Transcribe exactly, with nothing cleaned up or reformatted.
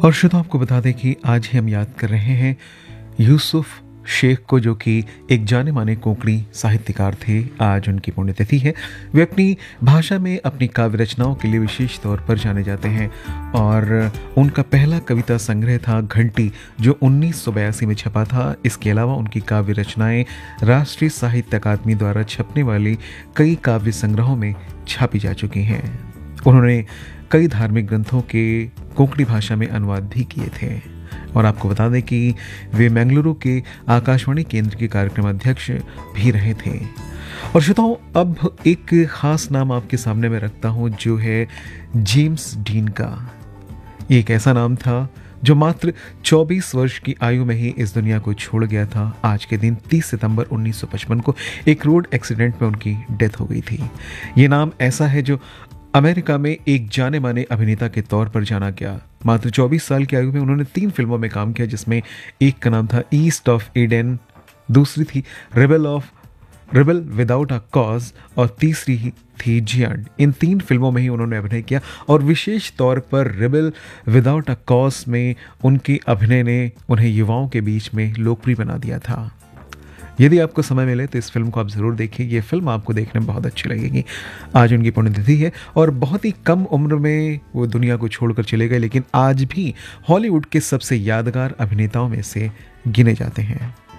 और श्रोता आपको बता दें कि आज ही हम याद कर रहे हैं यूसुफ शेख को, जो कि एक जाने माने कोंकणी साहित्यकार थे। आज उनकी पुण्यतिथि है। वे अपनी भाषा में अपनी काव्य रचनाओं के लिए विशेष तौर पर जाने जाते हैं और उनका पहला कविता संग्रह था घंटी, जो उन्नीस सौ बयासी में छपा था। इसके अलावा उनकी काव्य रचनाएं राष्ट्रीय साहित्य अकादमी द्वारा छपने वाली कई काव्य संग्रहों में छापी जा चुकी हैं। उन्होंने कई धार्मिक ग्रंथों के कोंकणी भाषा में अनुवाद भी किए थे। और आपको बता दें कि वे बेंगलुरु के आकाशवाणी केंद्र के कार्यक्रम अध्यक्ष भी रहे थे। और श्रोताओं, अब एक खास नाम आपके सामने मैं रखता हूं, जो है जेम्स डीन का। ये एक ऐसा नाम था जो मात्र चौबीस वर्ष की आयु में ही इस दुनिया को छोड़ गया था। आज के दिन तीस सितंबर उन्नीस सौ पचपन को एक रोड एक्सीडेंट में उनकी डेथ हो गई थी। ये नाम ऐसा है जो अमेरिका में एक जाने माने अभिनेता के तौर पर जाना गया। मात्र चौबीस साल की आयु में उन्होंने तीन फिल्मों में काम किया, जिसमें एक का नाम था ईस्ट ऑफ ईडन, दूसरी थी rebel of rebel without a cause और तीसरी ही थी जियांट। इन तीन फिल्मों में ही उन्होंने अभिनय किया और विशेष तौर पर रिबेल विदाउट अ कॉज में उनके अभिनय ने उन्हें युवाओं के बीच में लोकप्रिय बना दिया था। यदि आपको समय मिले तो इस फिल्म को आप ज़रूर देखिए। ये फिल्म आपको देखने में बहुत अच्छी लगेगी। आज उनकी पुण्यतिथि है और बहुत ही कम उम्र में वो दुनिया को छोड़कर चले गए, लेकिन आज भी हॉलीवुड के सबसे यादगार अभिनेताओं में से गिने जाते हैं।